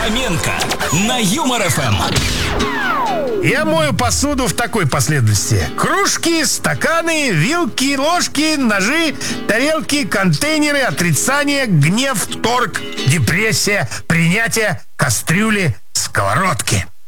Фоменко на Юмор ФМ. Я мою посуду в такой последовательности: кружки, стаканы, вилки, ложки, ножи, тарелки, контейнеры, отрицание, гнев, торг, депрессия, принятие, кастрюли, сковородки.